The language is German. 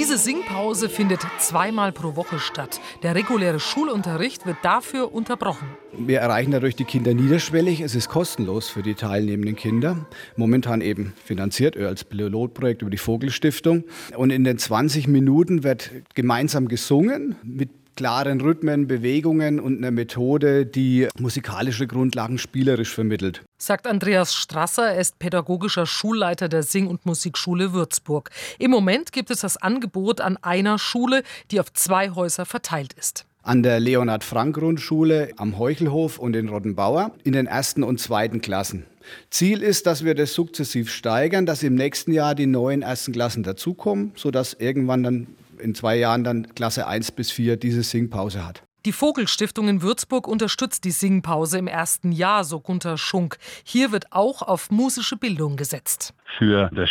Diese Singpause findet zweimal pro Woche statt. Der reguläre Schulunterricht wird dafür unterbrochen. Wir erreichen dadurch die Kinder niederschwellig. Es ist kostenlos für die teilnehmenden Kinder. Momentan eben finanziert als Pilotprojekt über die Vogelstiftung. Und in den 20 Minuten wird gemeinsam gesungen mit klaren Rhythmen, Bewegungen und einer Methode, die musikalische Grundlagen spielerisch vermittelt. Sagt Andreas Strasser, er ist pädagogischer Schulleiter der Sing- und Musikschule Würzburg. Im Moment gibt es das Angebot an einer Schule, die auf 2 Häuser verteilt ist. An der Leonhard-Frank-Grundschule am Heuchelhof und in Rottenbauer in den 1. und 2. Klassen. Ziel ist, dass wir das sukzessiv steigern, dass im nächsten Jahr die neuen 1. Klassen dazukommen, sodass irgendwann dann in 2 Jahren dann Klasse 1 bis 4 diese Singpause hat. Die Vogelstiftung in Würzburg unterstützt die Singpause im 1. Jahr, so Gunter Schunk. Hier wird auch auf musische Bildung gesetzt. Für das